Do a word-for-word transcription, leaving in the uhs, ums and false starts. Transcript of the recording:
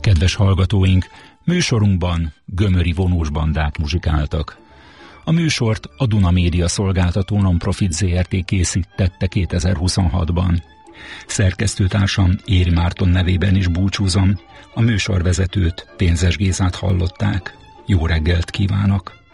Kedves hallgatóink, műsorunkban gömöri vonós bandák muzsikáltak. A műsort a Duna Média Szolgáltató Non-Profit zé er té készítette kétezer-huszonhatban. Szerkesztőtársam Éri Márton nevében is búcsúzom, a műsorvezetőt, Pénzes Gézát hallották. Jó reggelt kívánok!